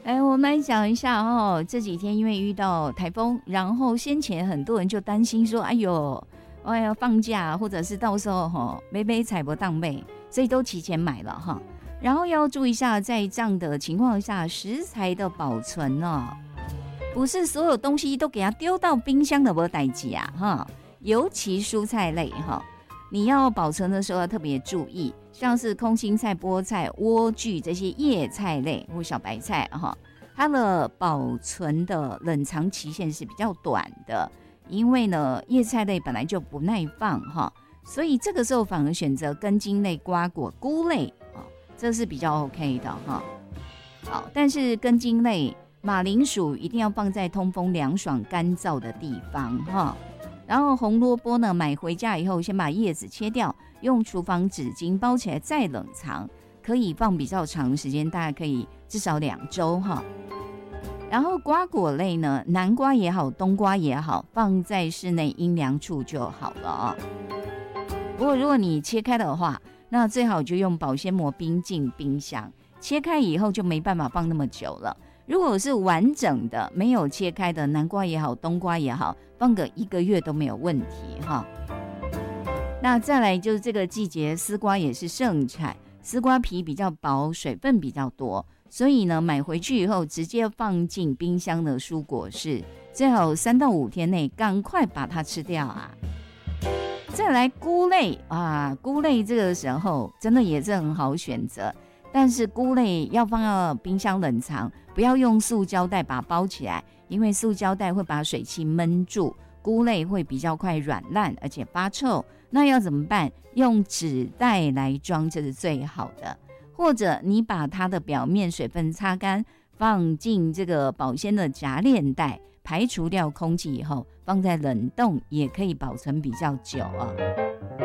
我们来讲一下哦，这几天因为遇到台风，然后先前很多人就担心说，哎呦，放假或者是到时候没采不当妹，所以都提前买了哈。然后要注意一下，在这样的情况下，食材的保存哦，不是所有东西都给它丢到冰箱的没代志啊哈，尤其蔬菜类哈。你要保存的时候要特别注意，像是空心菜、菠菜、莴苣这些叶菜类或小白菜哈，它的保存的冷藏期限是比较短的，因为呢叶菜类本来就不耐放哈，所以这个时候反而选择根茎类、瓜果、菇类啊，这是比较 OK 的哈。好，但是根茎类、马铃薯一定要放在通风凉爽、干燥的地方哈。然后红萝卜呢，买回家以后先把叶子切掉，用厨房纸巾包起来再冷藏，可以放比较长的时间，大概可以至少2周哈。然后瓜果类呢，南瓜也好，冬瓜也好，放在室内阴凉处就好了啊。不过如果你切开的话，那最好就用保鲜膜冰进冰箱，切开以后就没办法放那么久了。如果是完整的没有切开的南瓜也好，冬瓜也好，放个1个月都没有问题哈。那再来就是这个季节丝瓜也是盛产，丝瓜皮比较薄，水分比较多，所以呢买回去以后直接放进冰箱的蔬果室，最好3到5天内赶快把它吃掉啊。再来菇类啊，菇类这个时候真的也是很好选择，但是菇类要放到冰箱冷藏，不要用塑胶袋把它包起来，因为塑胶袋会把水汽闷住，菇类会比较快软烂而且发臭。那要怎么办？用纸袋来装，这是最好的。或者你把它的表面水分擦干，放进这个保鲜的夹链袋，排除掉空气以后，放在冷冻也可以保存比较久啊。